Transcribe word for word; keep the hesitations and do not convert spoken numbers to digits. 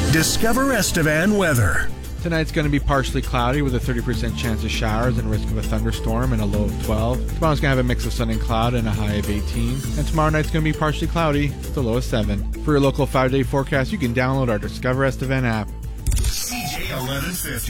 Discover Estevan weather. Tonight's going to be partially cloudy with a thirty percent chance of showers and risk of a thunderstorm and a low of twelve. Tomorrow's going to have a mix of sun and cloud and a high of eighteen. And tomorrow night's going to be partially cloudy with a low of seven. For your local five-day forecast, you can download our Discover Estevan app. C J eleven fifty.